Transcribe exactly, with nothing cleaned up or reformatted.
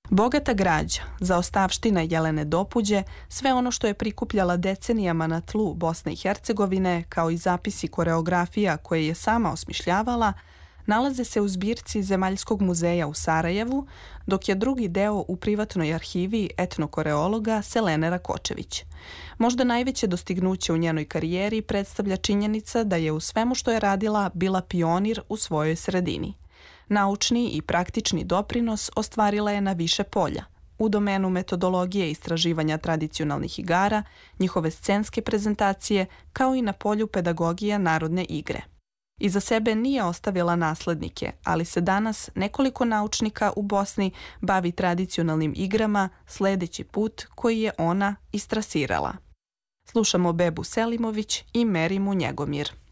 Bogata građa, zaostavština Jelene Dopuđe, sve ono što je prikupljala decenijama na tlu Bosne i Hercegovine, kao i zapisi koreografija koje je sama osmišljavala, nalaze se u zbirci Zemaljskog muzeja u Sarajevu, dok je drugi deo u privatnoj arhivi etnokoreologa Selene Rakočević. Možda najveće dostignuće u njenoj karijeri predstavlja činjenica da je u svemu što je radila bila pionir u svojoj sredini. Naučni i praktični doprinos ostvarila je na više polja, u domenu metodologije istraživanja tradicionalnih igara, njihove scenske prezentacije, kao i na polju pedagogije narodne igre. Iza sebe nije ostavila naslednike, ali se danas nekoliko naučnika u Bosni bavi tradicionalnim igrama sledeći put koji je ona istrasirala. Slušamo Bebu Selimović i Merimu Njegomir.